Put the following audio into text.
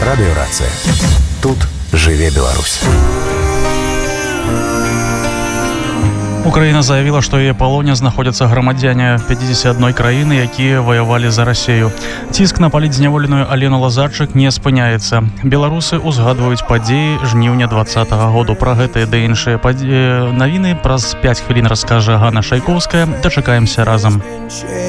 Радыёрацыя. Тут жыве Беларусь. Украіна заявіла, што ў яе палоне знаходзяцца грамадзяне 51 краіны, якія ваявалі за Расею. Ціск на палітзняволеную Алену Лазарчык не спыняецца. Беларусы ўзгадваюць падзеі жніўня 2020 году. Пра гэтыя ды іншыя навіны праз 5 хвілін раскажа Ганна Шайковская. Дачакаемся разам.